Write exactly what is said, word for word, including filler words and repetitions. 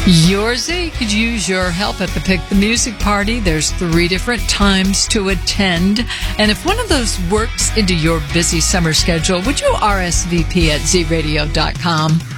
Your Z could use your help at the Pick the Music party. There's three different times to attend. And if one of those works into your busy summer schedule, would you R S V P at z radio dot com?